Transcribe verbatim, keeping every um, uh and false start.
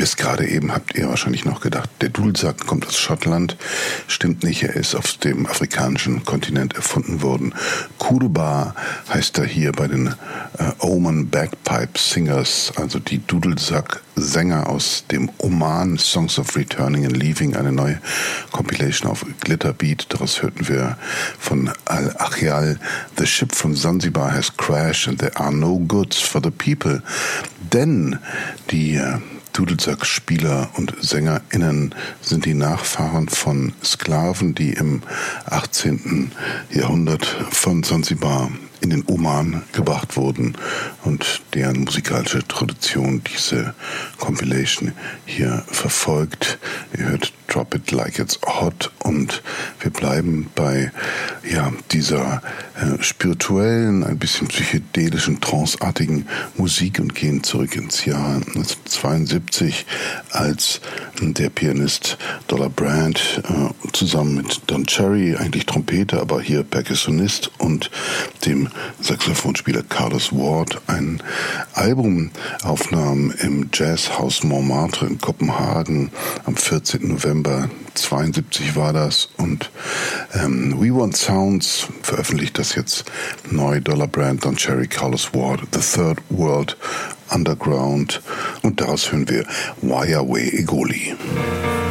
Bis gerade eben habt ihr wahrscheinlich noch gedacht, der Dudelsack kommt aus Schottland. Stimmt nicht, er ist auf dem afrikanischen Kontinent erfunden worden. Kuruba heißt er hier bei den äh, Oman Bagpipe Singers, also die Dudelsack-Sänger aus dem Oman, Songs of Returning and Leaving, eine neue Compilation auf Glitterbeat. Daraus hörten wir von Al-Achial, The ship from Zanzibar has crashed and there are no goods for the people. Denn die äh, Dudelsack-Spieler und SängerInnen sind die Nachfahren von Sklaven, die im achtzehnten Jahrhundert von Sansibar in den Oman gebracht wurden und deren musikalische Tradition diese Compilation hier verfolgt. Ihr hört Drop It Like It's Hot und wir bleiben bei ja, dieser äh, spirituellen, ein bisschen psychedelischen, tranceartigen Musik und gehen zurück ins Jahr neunzehnhundertzweiundsiebzig, als der Pianist Dollar Brand äh, zusammen mit Don Cherry, eigentlich Trompeter, aber hier Percussionist, und dem Saxophonspieler Carlos Ward ein Album aufnahm im Jazzhaus Montmartre in Kopenhagen am vierzehnten November zweiundsiebzig war das, und ähm, We Want Sounds veröffentlicht das jetzt neu. Dollar Brand, Don Cherry, Carlos Ward, The Third World Underground, und daraus hören wir Waya We Egoli.